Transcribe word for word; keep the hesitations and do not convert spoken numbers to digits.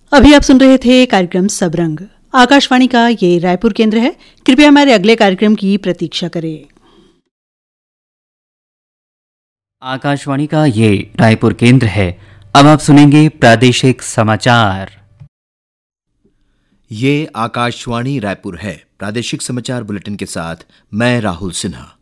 अभी आप सुन रहे थे कार्यक्रम सबरंग। आकाशवाणी का ये रायपुर केंद्र है। कृपया हमारे अगले कार्यक्रम की प्रतीक्षा करें। आकाशवाणी का ये रायपुर केंद्र है। अब आप सुनेंगे प्रादेशिक समाचार। ये आकाशवाणी रायपुर है। प्रादेशिक समाचार बुलेटिन के साथ मैं राहुल सिन्हा।